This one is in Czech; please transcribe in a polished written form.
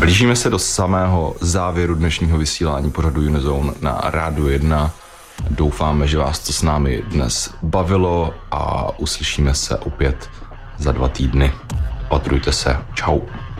Blížíme se do samého závěru dnešního vysílání pořadu Unizone na Rádiu 1. Doufáme, že vás to s námi dnes bavilo a uslyšíme se opět za 2 týdny. Opatrujte se. Čau.